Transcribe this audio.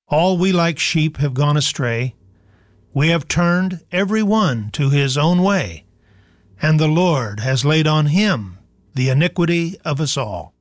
All we like sheep have gone astray. We have turned every one to his own way, and the Lord has laid on him the iniquity of us all.